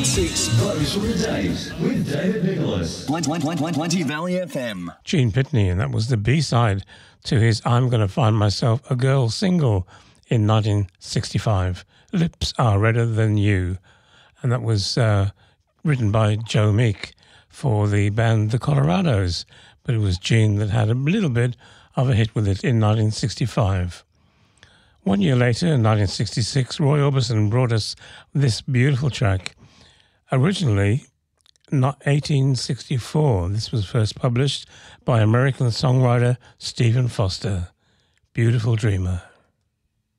Six Blows from the Days with David Nicholas. 20 Valley FM. Gene Pitney, and that was the B-side to his I'm Gonna Find Myself a Girl single in 1965, Lips Are Redder Than You. And that was written by Joe Meek for the band The Colorados, but it was Gene that had a little bit of a hit with it in 1965. 1 year later, in 1966, Roy Orbison brought us this beautiful track. Originally, not 1864, this was first published by American songwriter Stephen Foster. Beautiful Dreamer.